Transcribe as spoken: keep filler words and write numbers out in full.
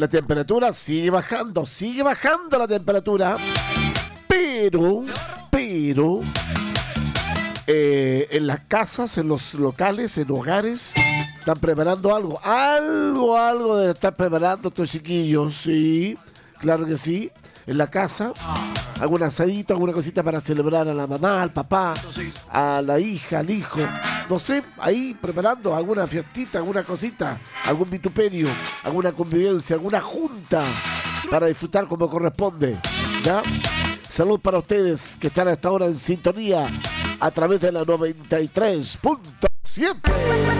La temperatura sigue bajando, sigue bajando la temperatura. Pero, pero, eh, en las casas, en los locales, en hogares, están preparando algo. Algo, algo de estar preparando estos chiquillos, sí. Claro que sí. En la casa, algún asadito, alguna cosita para celebrar a la mamá, al papá, a la hija, al hijo. No sé, ahí preparando alguna fiestita, alguna cosita, algún vituperio, alguna convivencia, alguna junta para disfrutar como corresponde. ¿Ya? Salud para ustedes que están a esta hora en sintonía a través de la noventa y tres punto siete.